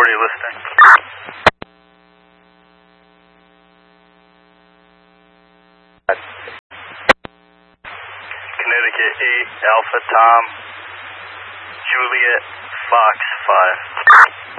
authority listing. Connecticut 8, Alpha Tom, Juliet, Fox 5.